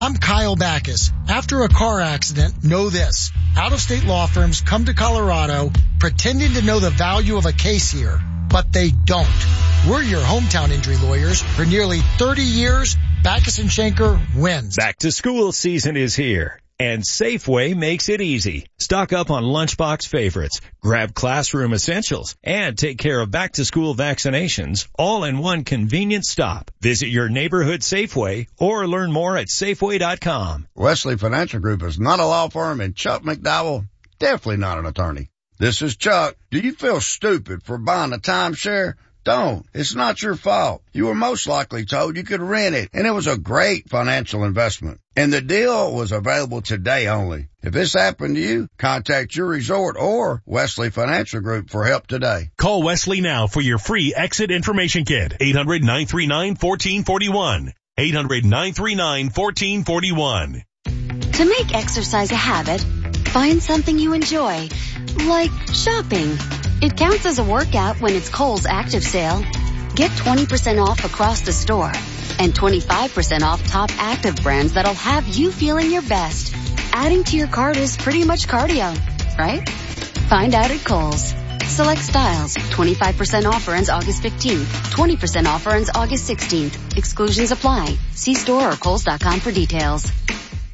I'm Kyle Backus. After a car accident, know this. Out-of-state law firms come to Colorado pretending to know the value of a case here, but they don't. We're your hometown injury lawyers. For nearly 30 years, Backus and Schenker wins. Back to school season is here, and Safeway makes it easy. Stock up on lunchbox favorites, grab classroom essentials, and take care of back-to-school vaccinations all in one convenient stop. Visit your neighborhood Safeway or learn more at Safeway.com. Wesley Financial Group is not a law firm, and Chuck McDowell, definitely not an attorney. This is Chuck. Do you feel stupid for buying a timeshare? Don't. It's not your fault. You were most likely told you could rent it, and it was a great financial investment. And the deal was available today only. If this happened to you, contact your resort or Wesley Financial Group for help today. Call Wesley now for your free exit information kit. 800-939-1441. 800-939-1441. To make exercise a habit, find something you enjoy, like shopping. It counts as a workout when it's Kohl's Active Sale. Get 20% off across the store and 25% off top active brands that'll have you feeling your best. Adding to your cart is pretty much cardio, right? Find out at Kohl's. Select styles. 25% offer ends August 15th. 20% offer ends August 16th. Exclusions apply. See store or Kohls.com for details.